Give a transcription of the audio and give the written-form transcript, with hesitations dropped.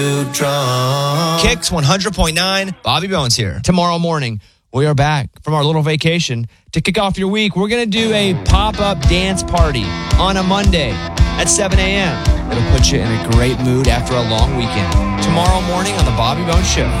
Kicks 100.9. Bobby Bones here. Tomorrow morning, we are back from our little vacation to kick off your week. We're going to do a pop-up dance party on a Monday at 7 a.m. It'll put you in a great mood after a long weekend. Tomorrow morning on the Bobby Bones Show.